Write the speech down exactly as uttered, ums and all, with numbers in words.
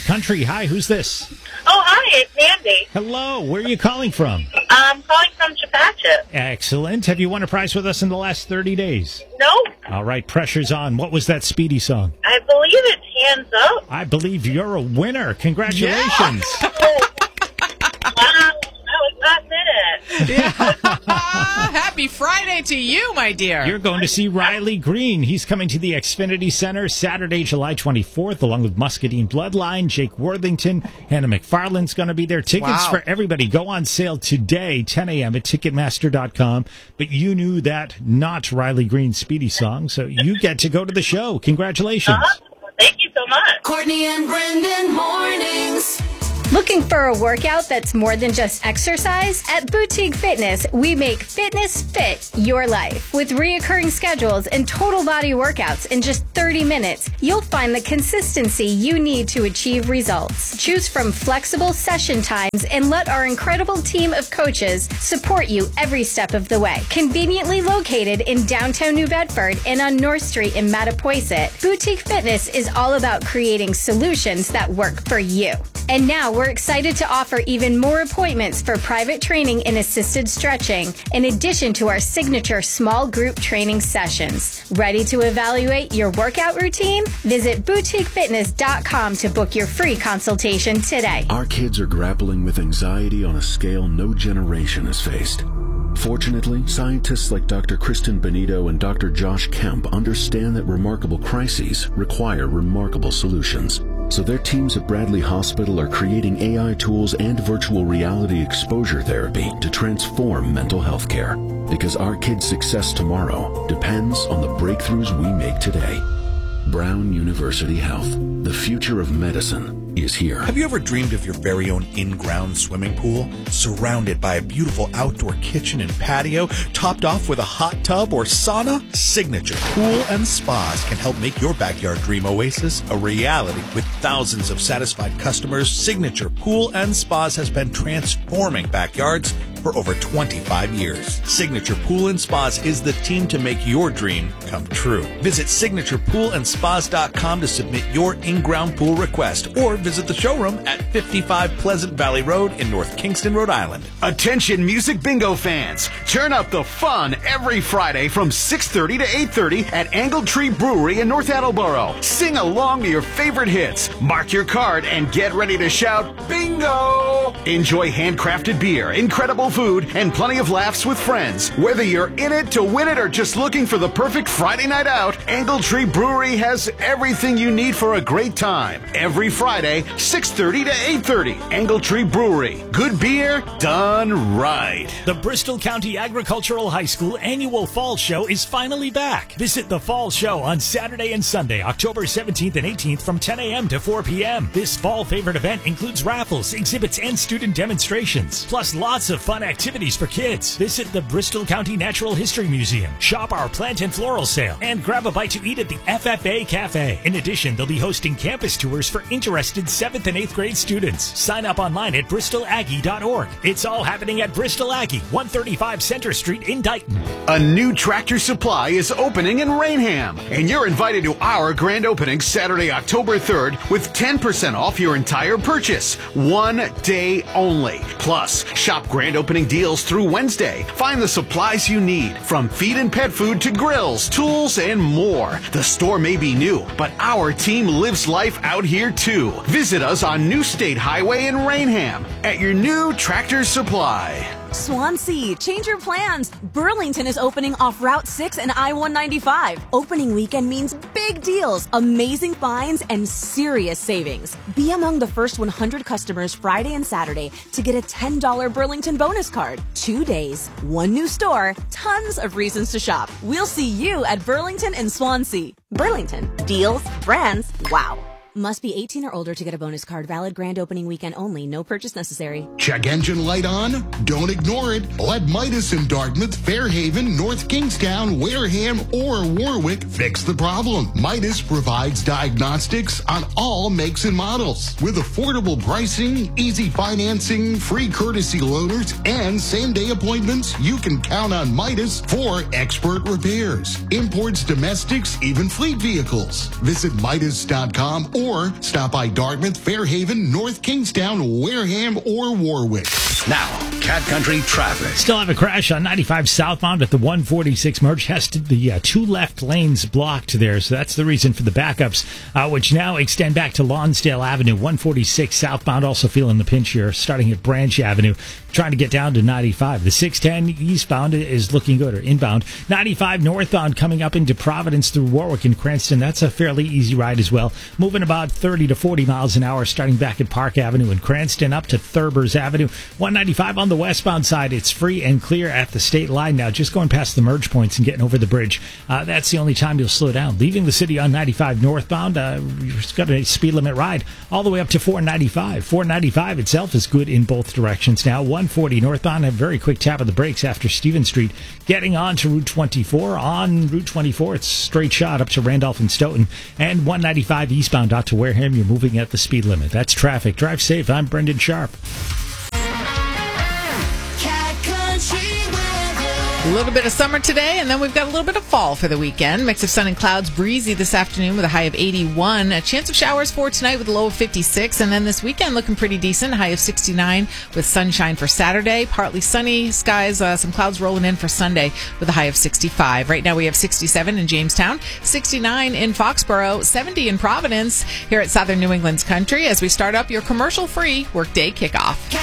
Country. Hi, who's this? Oh, hi, it's Nancy. Hello, where are you calling from? I'm calling from Chepachet. Excellent. Have you won a prize with us in the last thirty days? No, All right, pressure's on. What was that Speedy song? I believe it's Hands Up. I believe you're a winner. Congratulations. Wow, that was last minute. Happy Friday to you, my dear. You're going to see Riley Green. He's coming to the Xfinity Center Saturday, July twenty-fourth, along with Muscadine Bloodline, Jake Worthington. Hannah McFarland's going to be there. Tickets Wow. for everybody go on sale today, ten a.m. at Ticketmaster dot com. But you knew that not Riley Green's Speedy song, so you get to go to the show. Congratulations. Uh-huh. Thank you so much. Courtney and Brendan mornings. Looking for a workout that's more than just exercise? At Boutique Fitness, we make fitness fit your life. With reoccurring schedules and total body workouts in just thirty minutes, you'll find the consistency you need to achieve results. Choose from flexible session times and let our incredible team of coaches support you every step of the way. Conveniently located in downtown New Bedford and on North Street in Mattapoisett, Boutique Fitness is all about creating solutions that work for you. And now we're excited to offer even more appointments for private training and assisted stretching, in addition to our signature small group training sessions. Ready to evaluate your workout routine? Visit boutique fitness dot com to book your free consultation today. Our kids are grappling with anxiety on a scale no generation has faced. Fortunately, scientists like Doctor Kristen Benito and Doctor Josh Kemp understand that remarkable crises require remarkable solutions. So their teams at Bradley Hospital are creating A I tools and virtual reality exposure therapy to transform mental health care. Because our kids' success tomorrow depends on the breakthroughs we make today. Brown University Health. The future of medicine is here. Have you ever dreamed of your very own in-ground swimming pool, surrounded by a beautiful outdoor kitchen and patio, topped off with a hot tub or sauna? Signature Pool and Spas can help make your backyard dream oasis a reality. With thousands of satisfied customers, Signature Pool and Spas has been transforming backyards for over twenty-five years. Signature Pool and Spas is the team to make your dream come true. Visit signature pool and spas dot com to submit your in-ground pool request, or visit the showroom at fifty-five Pleasant Valley Road in North Kingston, Rhode Island. Attention music bingo fans, turn up the fun every Friday from six thirty to eight thirty at Angle Tree Brewery in North Attleboro. Sing along to your favorite hits, mark your card, and get ready to shout bingo! Enjoy handcrafted beer, incredible food, and plenty of laughs with friends. Whether you're in it to win it or just looking for the perfect Friday night out, Angle Tree Brewery has everything you need for a great time. Every Friday, six thirty to eight thirty, Angle Tree Brewery. Good beer done right. The Bristol County Agricultural High School annual Fall Show is finally back. Visit the Fall Show on Saturday and Sunday, October seventeenth and eighteenth from ten a.m. to four p.m. This fall favorite event includes raffles, exhibits, and student demonstrations, plus lots of fun activities for kids. Visit the Bristol County Natural History Museum, shop our plant and floral sale, and grab a bite to eat at the F F A Cafe. In addition, they'll be hosting campus tours for interested seventh and eighth grade students. Sign up online at bristol aggie dot org. It's all happening at Bristol Aggie, one thirty-five Center Street in Dighton. A new Tractor Supply is opening in Rainham, and you're invited to our grand opening Saturday, October third, with ten percent off your entire purchase. One day only. Plus, shop grand opening deals through Wednesday. Find the supplies you need, from feed and pet food to grills, tools, and more. The store may be new, but our team lives life out here too. Visit us on New State Highway in Rainham at your new Tractor Supply. Swansea, change your plans. Burlington is opening off Route six and I one ninety-five. Opening weekend means big deals, amazing finds, and serious savings. Be among the first one hundred customers Friday and Saturday to get a ten dollars Burlington bonus card. Two days, one new store, tons of reasons to shop. We'll see you at Burlington and Swansea. Burlington, deals, brands, wow. Must be eighteen or older to get a bonus card. Valid grand opening weekend only. No purchase necessary. Check engine light on? Don't ignore it. Let Midas in Dartmouth, Fairhaven, North Kingstown, Wareham, or Warwick fix the problem. Midas provides diagnostics on all makes and models. With affordable pricing, easy financing, free courtesy loaners, and same-day appointments, you can count on Midas for expert repairs. Imports, domestics, even fleet vehicles. Visit Midas dot com or stop by Dartmouth, Fairhaven, North Kingstown, Wareham, or Warwick. Now, Cat Country traffic. Still have a crash on ninety-five southbound at the one forty-six merge. Has to, the uh, two left lanes blocked there, so that's the reason for the backups, uh, which now extend back to Lonsdale Avenue. one forty-six southbound also feeling the pinch here, starting at Branch Avenue, trying to get down to ninety-five. The six ten eastbound is looking good, or inbound. ninety-five northbound coming up into Providence through Warwick and Cranston. That's a fairly easy ride as well. Moving about thirty to forty miles an hour, starting back at Park Avenue and Cranston up to Thurbers Avenue. one ninety-five on the westbound side, it's free and clear at the state line now, just going past the merge points and getting over the bridge. Uh, that's the only time you'll slow down. Leaving the city on ninety-five northbound, uh, you've got a speed limit ride all the way up to four ninety-five. four ninety-five itself is good in both directions now. one forty northbound, a very quick tap of the brakes after Stephen Street. Getting on to Route twenty-four. On Route twenty-four, it's straight shot up to Randolph and Stoughton. And one ninety-five eastbound out to Wareham, you're moving at the speed limit. That's traffic. Drive safe. I'm Brendan Sharp. A little bit of summer today, and then we've got a little bit of fall for the weekend. Mix of sun and clouds, breezy this afternoon with a high of eighty-one. A chance of showers for tonight with a low of fifty-six. And then this weekend looking pretty decent, a high of sixty-nine with sunshine for Saturday. Partly sunny skies, uh, some clouds rolling in for Sunday with a high of sixty-five. Right now we have sixty-seven in Jamestown, sixty-nine in Foxborough, seventy in Providence here at Southern New England's Country as we start up your commercial-free workday kickoff.